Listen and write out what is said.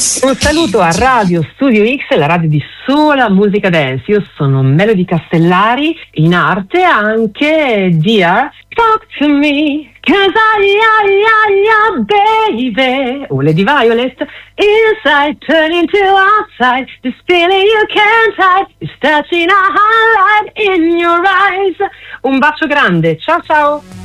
Yes. Un saluto a Radio Studio X, la radio di sola musica dance. Io sono Melody Castellari, in arte anche Dear Talk to Me, 'cause baby, o Lady Violet, inside turning to outside, this feeling you can't hide, is touching a highlight in your eyes. Un bacio grande, ciao ciao.